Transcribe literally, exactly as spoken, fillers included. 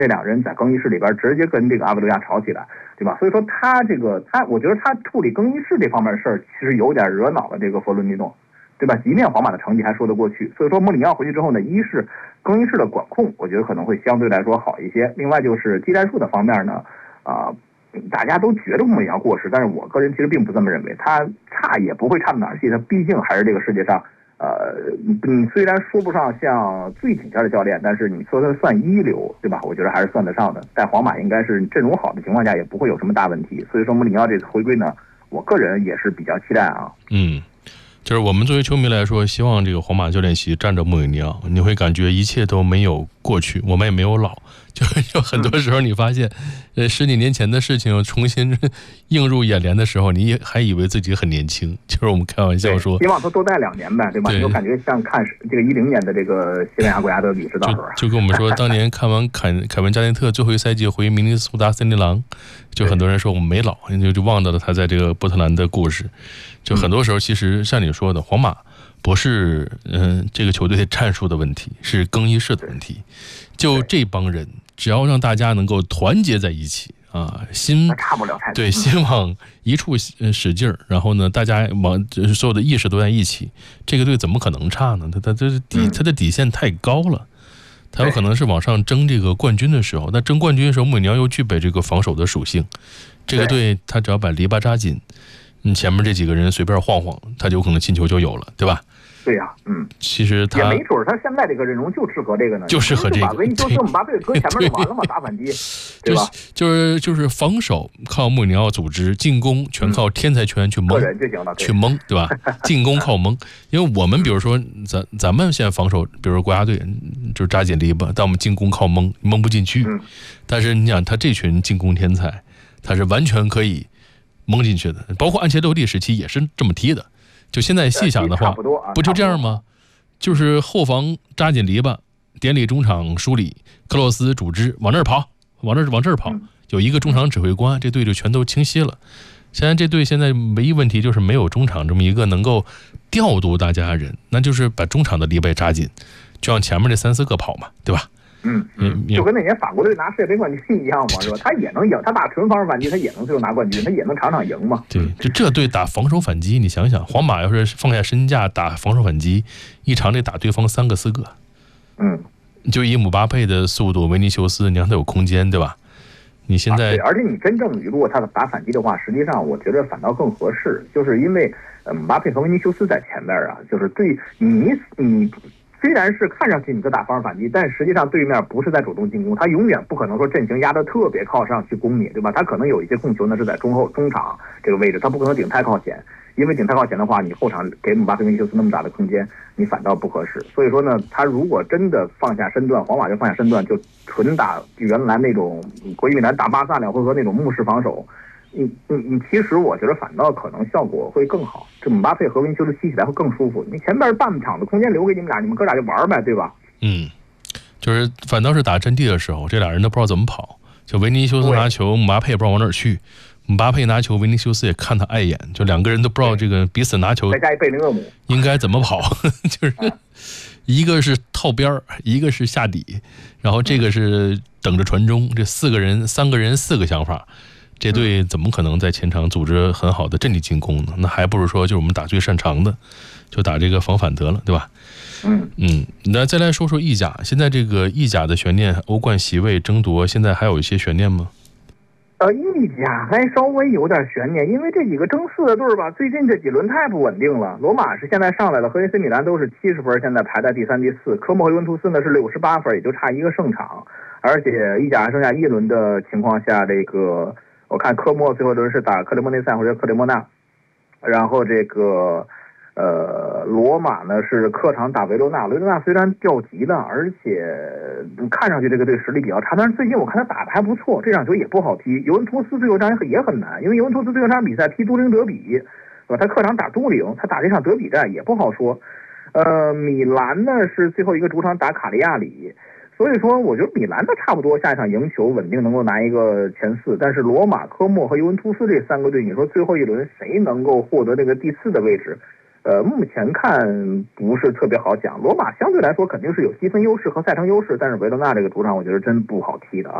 这两人在更衣室里边直接跟这个阿维罗亚吵起来，对吧？所以说他这个他，我觉得他处理更衣室这方面的事儿，其实有点惹恼了这个佛伦蒂诺，对吧？即便皇马的成绩还说得过去，所以说穆里尼奥回去之后呢，一是更衣室的管控，我觉得可能会相对来说好一些；另外就是技战术的方面呢，啊、呃，大家都觉得穆里尼奥过时，但是我个人其实并不这么认为，他差也不会差到哪儿去，他毕竟还是这个世界上。呃，你虽然说不上像最顶尖的教练，但是你说他算一流，对吧？我觉得还是算得上的。在皇马应该是阵容好的情况下，也不会有什么大问题。所以说穆里尼奥这次回归呢，我个人也是比较期待啊。 嗯，就是我们作为球迷来说，希望这个皇马教练席站着穆里尼奥，你会感觉一切都没有过去，我们也没有老。就就很多时候你发现，呃，十几年前的事情重新映入眼帘的时候，你还以为自己很年轻。就是我们开玩笑说， 希望他多待两年呗，对吧？ 对， 你就感觉像看这个一零年的这个西班牙国家德比是到时候。 就就跟我们说，当年看完凯凯文加内特最后一赛季回明尼苏达森林狼，就很多人说我们没老，就就忘掉了他在这个波特兰的故事。就很多时候，其实像你说的，皇马不是嗯、呃、这个球队战术的问题，是更衣室的问题。就这帮人，只要让大家能够团结在一起啊，心差不了太多， 对，心往一处使劲儿，然后呢，大家往所有的意识都在一起，这个队怎么可能差呢？他他这底他的底线太高了，他有可能是往上争这个冠军的时候，那争冠军的时候，穆里尼奥又具备这个防守的属性，这个队他只要把篱笆扎紧，你前面这几个人随便晃晃，他就有可能进球就有了，对吧？ 对呀、啊，嗯， 其实他也没准他现在这个阵容就适合这个呢， 就适合这个， 把维尼修斯、姆巴佩搁前面就完了嘛，打反击，对吧？ 就是就是防守靠穆里尼奥组织，进攻全靠天才球员去蒙， 个人就行了， 去蒙，对吧？进攻靠蒙，因为我们比如说咱咱们现在防守，比如说国家队就是扎紧篱笆，但我们进攻靠蒙，蒙不进去。 嗯、 但是你想，他这群进攻天才，他是完全可以蒙进去的，包括安切洛蒂时期也是这么踢的。就现在细想的话，不, 啊、 不就这样吗？就是后防扎紧篱笆，典礼中场梳理，克洛斯组织往这儿跑，往这儿往这儿跑，有一个中场指挥官，这队就全都清晰了。现在这队现在唯一问题就是没有中场这么一个能够调度大家的人，那就是把中场的篱笆扎紧，就让前面那三四个跑嘛，对吧？ 嗯嗯，就跟那年法国队拿世界杯冠军一样嘛，是吧？他也能赢，他打纯防守反击，他也能最后拿冠军，他也能场场赢嘛。 对，就这队打防守反击，你想想，皇马要是放下身价打防守反击，一场得打对方三个四个。 嗯， 就以姆巴佩的速度，维尼修斯，你让他有空间，对吧？你现在， 啊、对，而且你真正如果他打反击的话，实际上我觉得反倒更合适，就是因为呃姆巴佩和维尼修斯在前面啊，就是对你你。虽然是看上去你在打防守反击，但实际上对面不是在主动进攻，他永远不可能说阵型压得特别靠上去攻你，对吧？他可能有一些控球呢是在中后中场这个位置，他不可能顶太靠前，因为顶太靠前的话，你后场给姆巴佩跟修斯那么大的空间，你反倒不合适。所以说呢，他如果真的放下身段，皇马就放下身段，就纯打原来那种国际米兰打巴萨两回合那种目视防守。你你你，其实我觉得反倒可能效果会更好，这姆巴佩和维尼修斯踢起来会更舒服。你前边半场的空间留给你们俩，你们哥俩就玩呗，对吧？ 嗯，就是反倒是打阵地的时候，这俩人都不知道怎么跑。就维尼修斯拿球，姆巴佩也不知道往哪儿去；姆巴佩拿球，维尼修斯也看他碍眼，就两个人都不知道这个彼此拿球， 再加一贝林厄姆应该怎么跑，就是一个是套边儿，一个是下底，然后这个是等着传中，这四个人三个人四个想法。这队怎么可能在前场组织很好的阵地进攻呢？那还不如说就是我们打最擅长的，就打这个防反得了，对吧？ 嗯嗯，那再来说说意甲，现在这个意甲的悬念，欧冠席位争夺，现在还有一些悬念吗？ 呃，意甲还稍微有点悬念，因为这几个争四的队吧，最近这几轮太不稳定了。罗马是现在上来了，和 A C 米兰都是七十分，现在排在第三、第四。科莫和尤文图斯呢是六十八分，也就差一个胜场。而且意甲还剩下一轮的情况下，这个。我看科莫最后轮是打克雷莫内塞或者克雷莫纳，然后这个呃罗马呢是客场打维罗纳，维罗纳虽然掉级了，而且看上去这个队实力比较差，但是最近我看他打的还不错，这场球也不好踢。尤文图斯最后一场也很难，因为尤文图斯最后一场比赛踢都灵德比，对吧？他客场打都灵，他打这场德比战也不好说。呃，米兰呢是最后一个主场打卡利亚里。所以说，我觉得米兰的差不多下一场赢球，稳定能够拿一个前四。但是罗马、科莫和尤文图斯这三个队，你说最后一轮谁能够获得这个第四的位置？ 呃，目前看不是特别好讲。罗马相对来说肯定是有积分优势和赛程优势，但是维罗纳这个主场我觉得真不好踢的啊。